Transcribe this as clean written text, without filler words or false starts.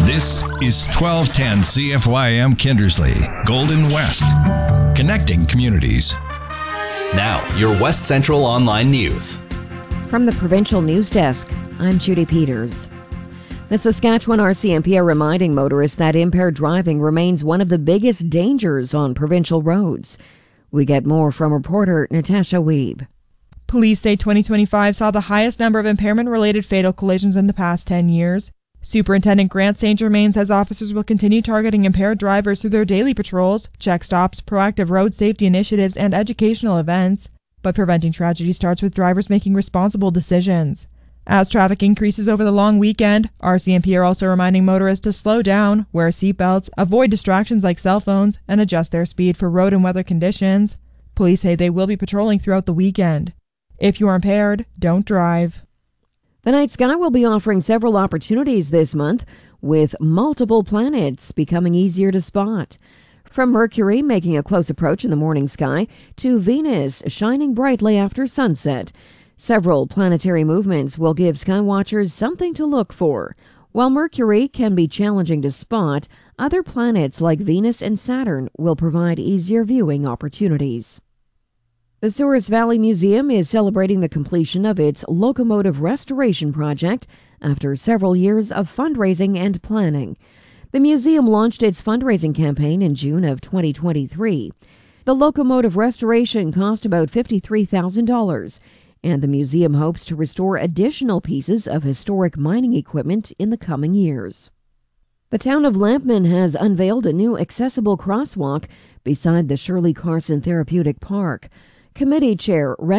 This is 1210 CFYM Kindersley, Golden West, connecting communities. Now, your West Central Online News. From the Provincial News Desk, I'm Judy Peters. The Saskatchewan RCMP are reminding motorists that impaired driving remains one of the biggest dangers on provincial roads. We get more from reporter Natasha Weeb. Police say 2025 saw the highest number of impairment-related fatal collisions in the past 10 years. Superintendent Grant St. Germain says officers will continue targeting impaired drivers through their daily patrols, check stops, proactive road safety initiatives, and educational events. But preventing tragedy starts with drivers making responsible decisions. As traffic increases over the long weekend, RCMP are also reminding motorists to slow down, wear seatbelts, avoid distractions like cell phones, and adjust their speed for road and weather conditions. Police say they will be patrolling throughout the weekend. If you are impaired, don't drive. The night sky will be offering several opportunities this month, with multiple planets becoming easier to spot. From Mercury making a close approach in the morning sky to Venus shining brightly after sunset, several planetary movements will give skywatchers something to look for. While Mercury can be challenging to spot, other planets like Venus and Saturn will provide easier viewing opportunities. The Souris Valley Museum is celebrating the completion of its locomotive restoration project after several years of fundraising and planning. The museum launched its fundraising campaign in June of 2023. The locomotive restoration cost about $53,000, and the museum hopes to restore additional pieces of historic mining equipment in the coming years. The town of Lampman has unveiled a new accessible crosswalk beside the Shirley Carson Therapeutic Park. Committee Chair